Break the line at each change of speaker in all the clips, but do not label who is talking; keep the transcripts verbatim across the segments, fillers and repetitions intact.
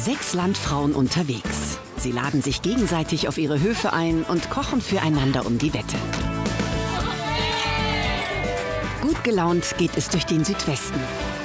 Sechs Landfrauen unterwegs. Sie laden sich gegenseitig auf ihre Höfe ein und kochen füreinander um die Wette. Gut gelaunt geht es durch den Südwesten.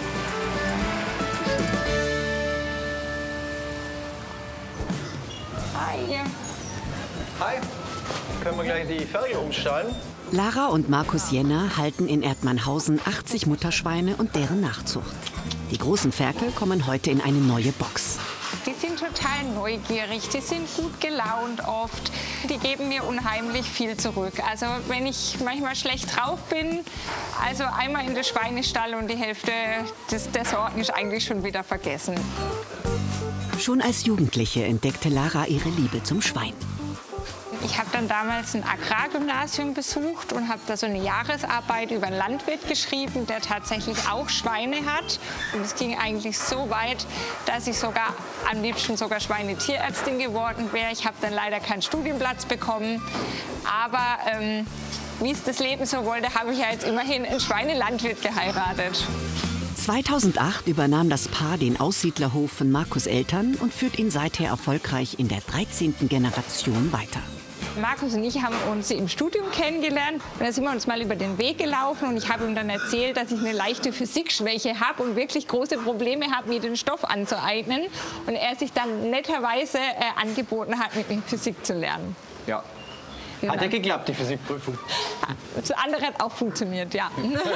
Hi.
Hi. Können wir gleich die Ferrie umsteigen?
Lara und Markus Jenner halten in Erdmannhausen achtzig Mutterschweine und deren Nachzucht. Die großen Ferkel kommen heute in eine neue Box.
Die sind total neugierig, die sind gut gelaunt oft. Die geben mir unheimlich viel zurück. Also wenn ich manchmal schlecht drauf bin, also einmal in den Schweinestall und die Hälfte des, der Sorten ist eigentlich schon wieder vergessen.
Schon als Jugendliche entdeckte Lara ihre Liebe zum Schwein.
Ich habe dann damals ein Agrargymnasium besucht und habe da so eine Jahresarbeit über einen Landwirt geschrieben, der tatsächlich auch Schweine hat. Und es ging eigentlich so weit, dass ich sogar am liebsten sogar Schweinetierärztin geworden wäre. Ich habe dann leider keinen Studienplatz bekommen. Aber ähm, wie es das Leben so wollte, habe ich ja jetzt immerhin einen Schweinelandwirt geheiratet.
zweitausendacht übernahm das Paar den Aussiedlerhof von Markus' Eltern und führt ihn seither erfolgreich in der dreizehnten Generation weiter.
Markus und ich haben uns im Studium kennengelernt und da sind wir uns mal über den Weg gelaufen und ich habe ihm dann erzählt, dass ich eine leichte Physikschwäche habe und wirklich große Probleme habe, mir den Stoff anzueignen und er sich dann netterweise äh, angeboten hat, mit mir Physik zu lernen.
Ja.
Genau.
Hat ja geklappt, die Physikprüfung.
Das andere hat auch funktioniert, ja.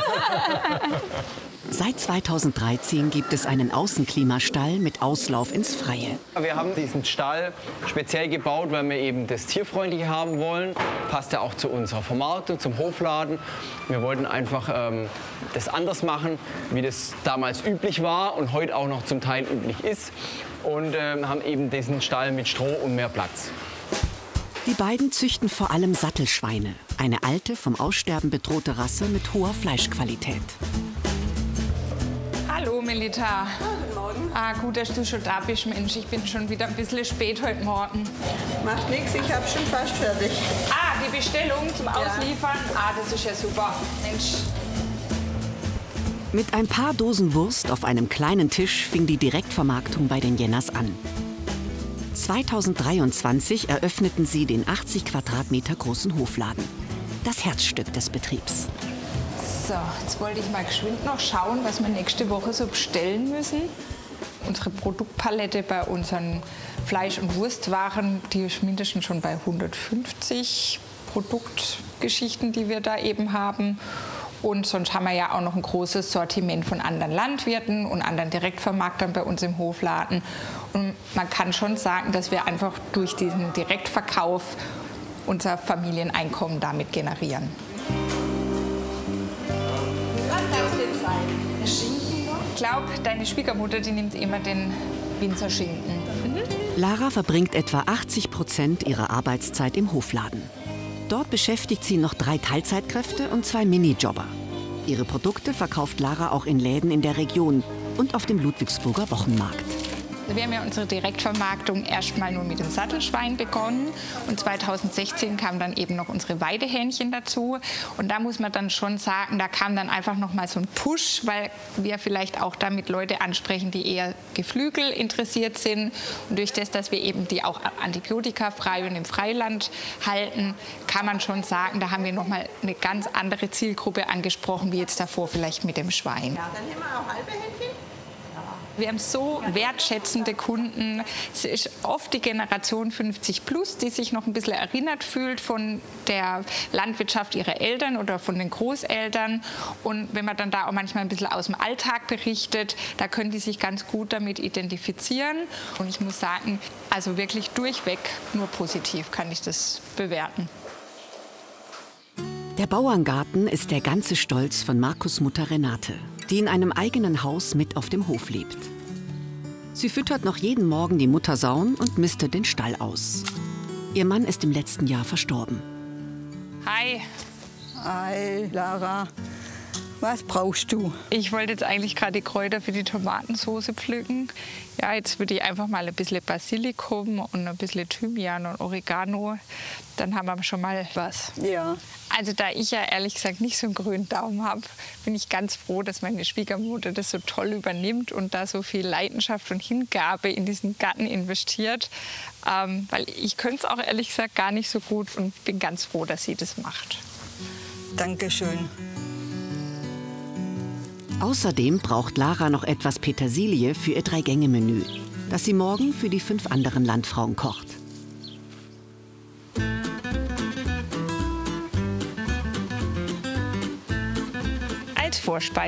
Seit zweitausenddreizehn gibt es einen Außenklimastall mit Auslauf ins Freie.
Wir haben diesen Stall speziell gebaut, weil wir eben das Tierfreundliche haben wollen. Passt ja auch zu unserer Vermarktung, zum Hofladen. Wir wollten einfach ähm, das anders machen, wie das damals üblich war und heute auch noch zum Teil üblich ist. Und ähm, haben eben diesen Stall mit Stroh und mehr Platz.
Die beiden züchten vor allem Sattelschweine, eine alte, vom Aussterben bedrohte Rasse mit hoher Fleischqualität.
Hallo Melita.
Guten Morgen.
Ah, gut, dass du schon da bist, Mensch. Ich bin schon wieder ein bisschen spät heute Morgen.
Macht nichts, ich habe schon fast fertig.
Ah, die Bestellung zum Ausliefern? Ah, das ist ja super. Mensch.
Mit ein paar Dosen Wurst auf einem kleinen Tisch fing die Direktvermarktung bei den Jenners an. zweitausenddreiundzwanzig eröffneten sie den achtzig Quadratmeter großen Hofladen. Das Herzstück des Betriebs.
So, jetzt wollte ich mal geschwind noch schauen, was wir nächste Woche so bestellen müssen. Unsere Produktpalette bei unseren Fleisch- und Wurstwaren, die ist mindestens schon bei hundertfünfzig Produktgeschichten, die wir da eben haben. Und sonst haben wir ja auch noch ein großes Sortiment von anderen Landwirten und anderen Direktvermarktern bei uns im Hofladen. Und man kann schon sagen, dass wir einfach durch diesen Direktverkauf unser Familieneinkommen damit generieren. Was darf denn sein? Der Schinken noch? Ich glaube, deine Schwiegermutter, die nimmt immer den Winzerschinken. Mhm.
Lara verbringt etwa achtzig Prozent ihrer Arbeitszeit im Hofladen. Dort beschäftigt sie noch drei Teilzeitkräfte und zwei Minijobber. Ihre Produkte verkauft Lara auch in Läden in der Region und auf dem Ludwigsburger Wochenmarkt.
Wir haben ja unsere Direktvermarktung erst mal nur mit dem Sattelschwein begonnen und zweitausendsechzehn kamen dann eben noch unsere Weidehähnchen dazu und da muss man dann schon sagen, da kam dann einfach noch mal so ein Push, weil wir vielleicht auch damit Leute ansprechen, die eher Geflügel interessiert sind und durch das, dass wir eben die auch antibiotikafrei und im Freiland halten, kann man schon sagen, da haben wir noch mal eine ganz andere Zielgruppe angesprochen, wie jetzt davor vielleicht mit dem Schwein.
Ja, dann nehmen wir auch halbe Hähnchen.
Wir haben so wertschätzende Kunden. Es ist oft die Generation fünfzig plus, die sich noch ein bisschen erinnert fühlt von der Landwirtschaft ihrer Eltern oder von den Großeltern. Und wenn man dann da auch manchmal ein bisschen aus dem Alltag berichtet, da können die sich ganz gut damit identifizieren. Und ich muss sagen, also wirklich durchweg nur positiv kann ich das bewerten.
Der Bauerngarten ist der ganze Stolz von Markus' Mutter Renate, die in einem eigenen Haus mit auf dem Hof lebt. Sie füttert noch jeden Morgen die Muttersauen und mistet den Stall aus. Ihr Mann ist im letzten Jahr verstorben.
Hi.
Hi, Lara. Was brauchst du?
Ich wollte jetzt eigentlich gerade die Kräuter für die Tomatensauce pflücken. Ja, jetzt würde ich einfach mal ein bisschen Basilikum und ein bisschen Thymian und Oregano. Dann haben wir schon mal was.
Ja.
Also da ich ja ehrlich gesagt nicht so einen grünen Daumen habe, bin ich ganz froh, dass meine Schwiegermutter das so toll übernimmt und da so viel Leidenschaft und Hingabe in diesen Garten investiert. Ähm, weil ich könnte es auch ehrlich gesagt gar nicht so gut und bin ganz froh, dass sie das macht.
Dankeschön.
Außerdem braucht Lara noch etwas Petersilie für ihr Drei-Gänge-Menü, das sie morgen für die fünf anderen Landfrauen kocht.
Als Vorspeise